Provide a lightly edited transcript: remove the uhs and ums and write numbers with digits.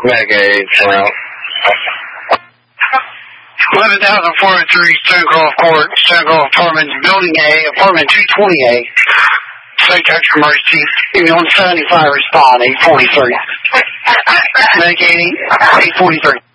Medicaid, well. 11,403 Stonecroft Court, Stonecroft Apartments, Building A, Apartment 220A. State tax emergency. Give me 175, respond, 843. Medicaid, 843.